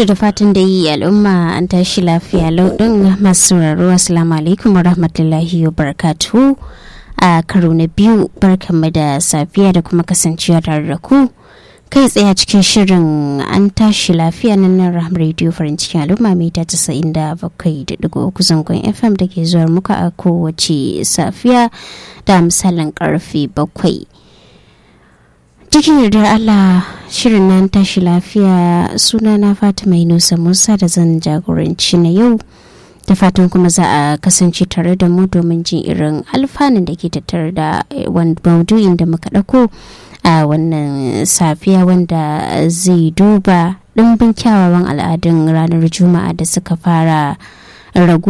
da fatan da yi al'umma an tashi lafiya lauɗin masu sauraro. Assalamu alaikum warahmatullahi wabarakatuhu. A karo na biyu barkanmu da safiya da kuma kasancewa tare da ku kai tsaye cikin shirin an tashi lafiya nan Rahama Radio farin cikin al'umma mita 97.3 zangon FM da ke zuwa muka a kowace safiya da misalin karfe 7. Cikin yardar Allah shirin nan tashi lafiya sunana Fatima Inusa Musa da zan jagoranci na yau, da fatan kuma za a kasance tare da mu domin jin irin alfanun da ke tattare da wani maudu'in da muka ɗauko a wannan safiya, wanda zai duba ɗimbin kyawawan al'adun ranar Juma'a da suka fara ragu